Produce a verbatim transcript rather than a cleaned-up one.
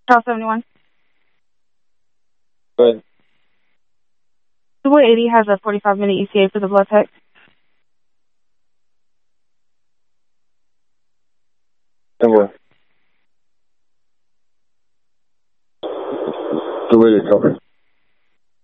Tower seventy-one. Go ahead. Two eighty has a forty-five minute E T A for the blood tech. Number. The way they cover.